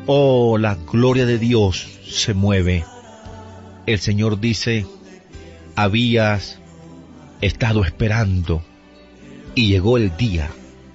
Oh, la gloria de Dios se mueve. El Señor dice, habías estado esperando y llegó el día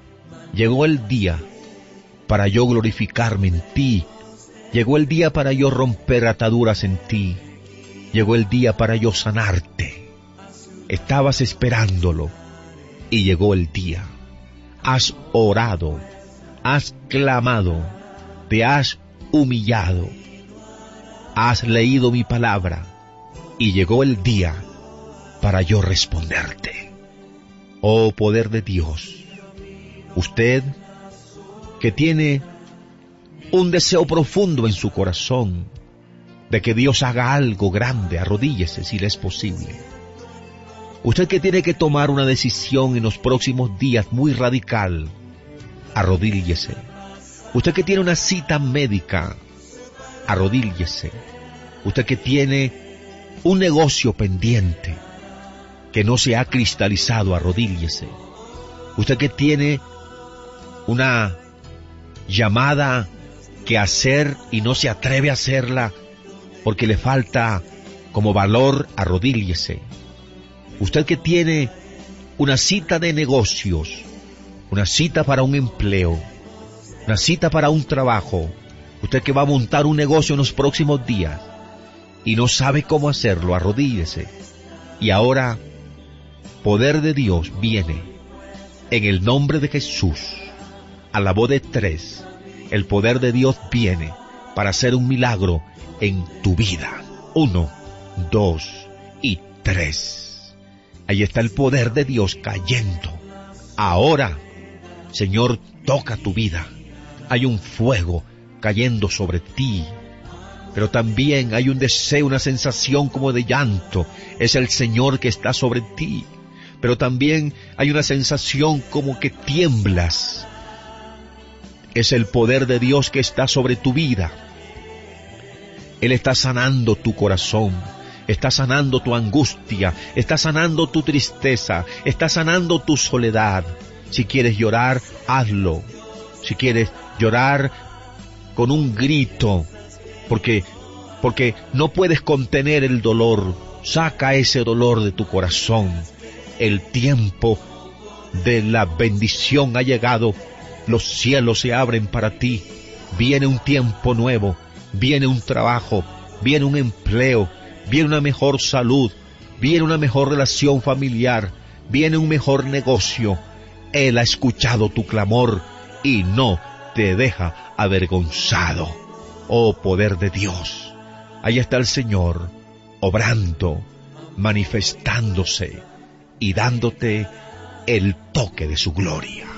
para yo glorificarme en ti. Llegó el día para yo romper ataduras en ti. Llegó el día para yo sanarte. Estabas esperándolo y llegó el día. Has orado, has clamado, te has humillado, has leído mi palabra y llegó el día para yo responderte. Oh poder de Dios, usted que tiene un deseo profundo en su corazón de que Dios haga algo grande, arrodíllese si le es posible. Usted que tiene que tomar una decisión en los próximos días muy radical, arrodíllese. Usted que tiene una cita médica, arrodíllese. Usted que tiene un negocio pendiente que no se ha cristalizado, arrodíllese. Usted que tiene una llamada que hacer y no se atreve a hacerla porque le falta como valor, arrodíllese. Usted que tiene una cita de negocios, una cita para un empleo, una cita para un trabajo, usted que va a montar un negocio en los próximos días y no sabe cómo hacerlo, arrodíllese. Y ahora, poder de Dios viene en el nombre de Jesús. A la voz de 3, el poder de Dios viene para hacer un milagro en tu vida. 1, 2 y 3. Ahí está el poder de Dios cayendo. Ahora, Señor, toca tu vida. Hay un fuego cayendo sobre ti. Pero también hay un deseo, una sensación como de llanto. Es el Señor que está sobre ti. Pero también hay una sensación como que tiemblas. Es el poder de Dios que está sobre tu vida. Él está sanando tu corazón. Está sanando tu angustia, está sanando tu tristeza, está sanando tu soledad. Si quieres llorar, hazlo. Si quieres llorar con un grito, porque no puedes contener el dolor, saca ese dolor de tu corazón. El tiempo de la bendición ha llegado, los cielos se abren para ti. Viene un tiempo nuevo, viene un trabajo, viene un empleo, viene una mejor salud, viene una mejor relación familiar, viene un mejor negocio. Él ha escuchado tu clamor y no te deja avergonzado. Oh poder de Dios, ahí está el Señor, obrando, manifestándose y dándote el toque de su gloria.